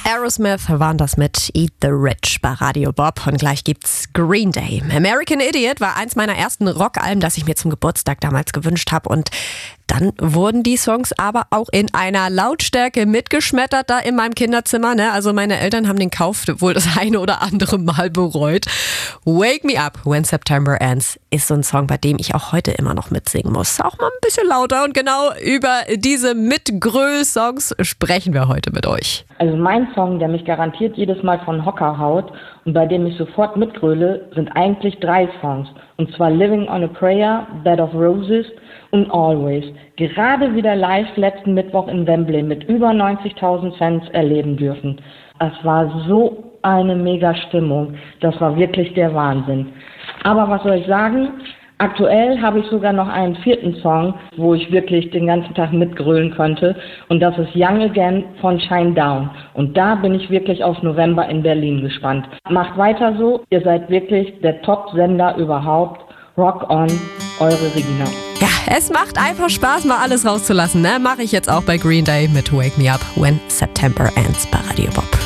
Aerosmith waren das mit Eat the Rich bei Radio Bob und gleich gibt's Green Day. American Idiot war eins meiner ersten Rockalben, das ich mir zum Geburtstag damals gewünscht habe und dann wurden die Songs aber auch in einer Lautstärke mitgeschmettert da in meinem Kinderzimmer. Ne? Also meine Eltern haben den Kauf wohl das eine oder andere Mal bereut. Wake Me Up When September Ends ist so ein Song, bei dem ich auch heute immer noch mitsingen muss. Auch mal ein bisschen lauter und genau über diese Mitgröl-Songs sprechen wir heute mit euch. Also mein Song, der mich garantiert jedes Mal von Hocker haut und bei dem ich sofort mitgröle, sind eigentlich 3 Songs. Und zwar Living on a Prayer, Bed of Roses und Always. Gerade wieder live letzten Mittwoch in Wembley mit über 90.000 Fans erleben dürfen. Es war so eine mega Stimmung. Das war wirklich der Wahnsinn. Aber was soll ich sagen? Aktuell habe ich sogar noch einen 4. Song, wo ich wirklich den ganzen Tag mitgrölen konnte. Und das ist Young Again von Shinedown. Und da bin ich wirklich auf November in Berlin gespannt. Macht weiter so. Ihr seid wirklich der Top-Sender überhaupt. Rock on, eure Regina. Ja, es macht einfach Spaß, mal alles rauszulassen. Ne? Mache ich jetzt auch bei Green Day mit Wake Me Up When September Ends bei Radio Bob.